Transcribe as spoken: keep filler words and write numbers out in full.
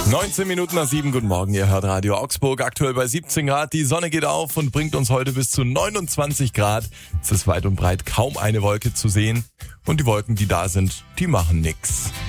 neunzehn Minuten nach sieben, guten Morgen, ihr hört Radio Augsburg, aktuell bei siebzehn Grad. Die Sonne geht auf und bringt uns heute bis zu neunundzwanzig Grad. Es ist weit und breit kaum eine Wolke zu sehen und die Wolken, die da sind, die machen nix.